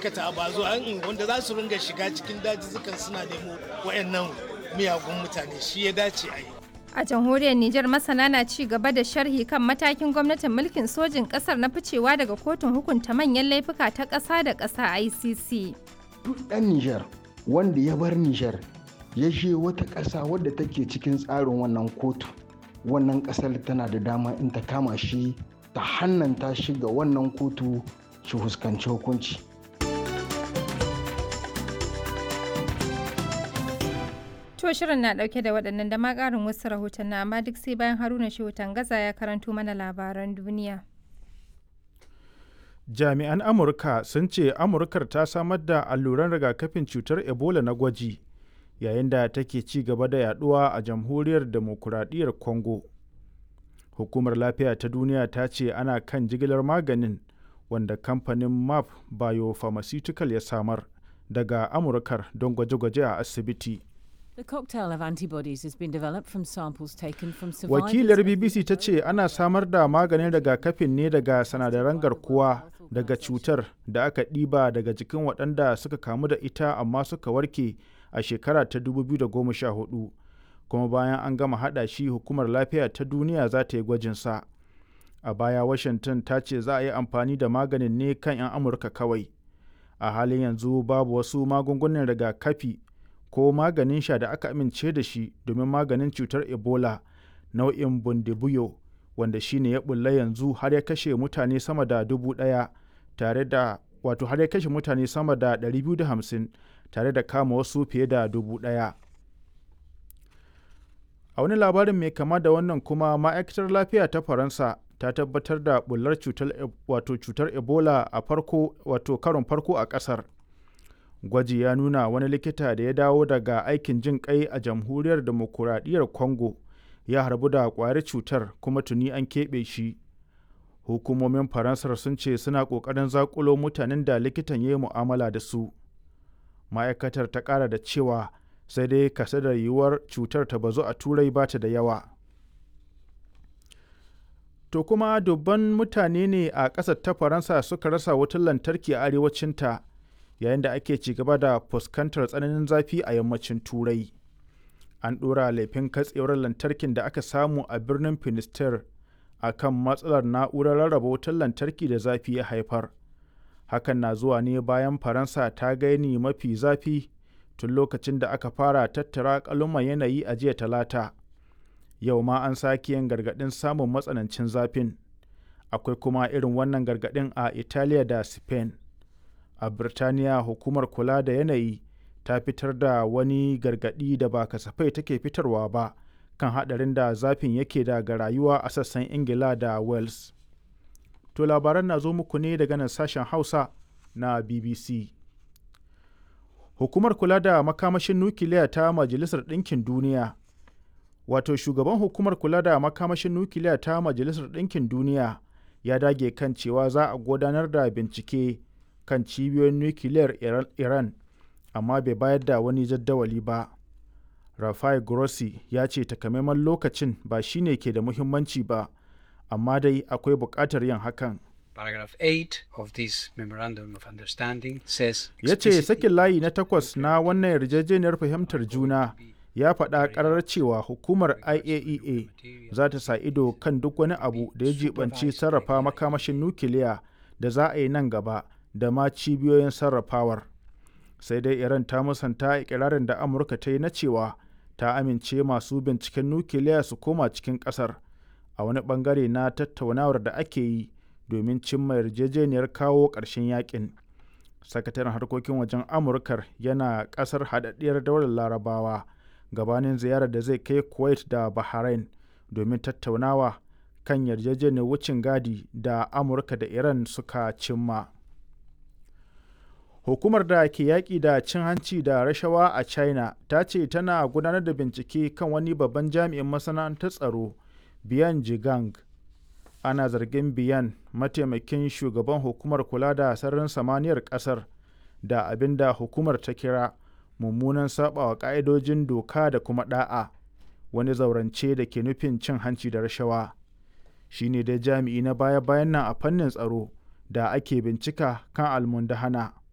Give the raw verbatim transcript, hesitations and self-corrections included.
aikata ba zuwa wanda za su ringa shiga cikin dajizzukan suna nemo wayannan miyagun mutane shi ya dace a yi. A jamhuriyar Nijar masana na ci gaba da sharhi kan matakin gwamnatin mulkin sojin kasar na ficewa daga kotun hukunta manyan laifuka ta ƙasa da ƙasa I C C. Duk ɗan Nijar wanda ya bar Nijar ya je wata ƙasa wadda take cikin tsarin wannan kotu, wannan ƙasar tana da dama in ta kama shi ta hannanta shi ga wannan kotu shi fuskanci hukunci. To shirin na dauke da waɗannan da ma ƙarin wasu rahoton na amma duk sai bayan Haruna Shehu Tangaza ya karanto mana labaran duniya. Jami'an Amurka sun ce Amurkar ta samar da alluran rigakafin cutar Ebola na gwaji yayin da take ci gaba da yaduwa a jamhuriyar demokuraɗiyyar Congo. Hukumar Lafiya ta Duniya ta ce ana kan jigilar maganin wanda kamfanin M A P Biopharmaceutical ya samar daga Amurkar don gwaje-gwaje a asibiti. The cocktail of antibodies has been developed from samples taken from survivors. Wakilar B B C ta ce ana samar da maganin rigakafin ne daga sinadaran garkuwa daga cutar da aka ɗiba daga jikin waɗanda suka kamu da ita amma suka warke a shekara ta dubu biyu da goma sha hudu. Kuma bayan an gama haɗa shi hukumar lafiya ta duniya za ta yi gwajinsa. A baya Washington ta ce za a yi amfani da maganin ne kan 'yan Amurka kawai. A halin yanzu babu wasu magungunan rigakafi ko maganin sha da aka amince da shi domin maganin cutar Ebola nau'in Bundibugyo wanda shine ya bulla yanzu har ya kashe mutane sama da dubu ɗaya tare da wato har ya kashe mutane sama da ɗari biyu da hamsin tare da kama wasu fiye da dubu ɗaya. A wani labarin mai kama da wannan kuma ma'aikatar lafiya ta Faransa ta tabbatar da bullar cutar wato cutar Ebola a farko wato karon farko a ƙasar. Gwaji ya nuna wani likita da ya dawo daga aikin jin kai a jamhuriyar demokuraɗiyyar Congo ya harbu da ƙwayar cutar kuma tuni an keɓe shi. Hukumomin Faransar sun ce suna ƙoƙarin zaƙulo mutanen da likitan ya yi mu'amala da su. Ma'aikatar ta ƙara da cewa sai dai kasadar yiwuwar cutar ta bazu a Turai ba ta da yawa. To kuma dubban mutane ne a ƙasar ta Faransa suka rasa wutar lantarki a arewacinta. yayin da ake ci gaba da fuskantar tsananin zafi a yammacin turai an ɗora laifin katsewar lantarkin da aka samu a birnin finisterre a kan matsalar na'urar rarraba wutar lantarki da zafi ya haifar hakan na zuwa ne bayan faransa ta gaini mafi zafi tun lokacin da aka fara tattara ƙaluman yanayi a jiya talata yau ma an sake yin gargaɗin samun matsanancin zafin akwai kuma irin wannan gargaɗin a italiya da spain a Birtaniya hukumar kula da yanayi ta fitar da wani gargaɗi da ba kasafai take fitarwa ba kan haɗarin da zafin yake da ga rayuwa a sassan Ingila da Wales. To labaran na zo muku ne daga nan sashen Hausa na B B C. Hukumar kula da makamashin nukiliya ta Majalisar Ɗinkin Duniya wato shugaban hukumar kula da makamashin nukiliya ta Majalisar Ɗinkin Duniya ya dage kan cewa za a gudanar da bincike kan cibiyoyin nukiliyar Iran, amma bai bayar da wani jaddawali ba. Rafael Grossi ya ce takamaiman lokacin ba shi ne ke da muhimmanci ba, amma dai akwai buƙatar yin hakan. Paragraph eight of this Memorandum of Understanding says ya ce sakin layi na takwas na wannan yarjejeniyar fahimtar juna ya faɗa ƙarar cewa hukumar I A E A za ta sa ido kan duk wani abu da ya jibanci sarrafa makamashin nukiliya da za a yi nan gaba da ma cibiyoyin sarrafawar. Sai dai Iran ta musanta ikirarin da Amurka ta yi na cewa ta amince masu binciken nukiliya su koma cikin ƙasar a wani ɓangare na tattaunawar da ake yi domin cimma yarjejeniyar kawo ƙarshen yakin. Sakataren harkokin wajen Amurkar yana ƙasar haɗaɗɗiyar daular Larabawa gabanin ziyarar da zai kai Kuwait da Bahrain domin tattaunawa kan yarjejeniyar wucin gadi da Amurka da Iran suka cimma. Hukumar da ke yaƙi da cin hanci da rashawa a China ta ce tana gudanar da bincike kan wani babban jami'in masana'antar tsaro, Biyan Jigang. Ana zargin Biyan, mataimakin shugaban hukumar kula da sararin samaniyar ƙasar, da abin da hukumar ta kira mummunan saɓawa ƙa'idojin doka da kuma ɗa'a, wani zaurance da ke nufin cin hanci da rashawa. Shi ne dai jami'i na baya-bayan nan a fannin tsaro da ake bincika kan almundahana.